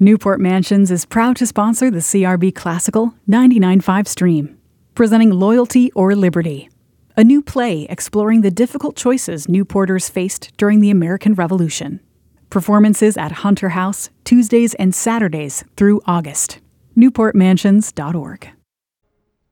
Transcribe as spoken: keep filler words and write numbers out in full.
Newport Mansions is proud to sponsor the C R B Classical ninety-nine point five stream, presenting Loyalty or Liberty, a new play exploring the difficult choices Newporters faced during the American Revolution. Performances at Hunter House, Tuesdays and Saturdays through August. newport mansions dot org.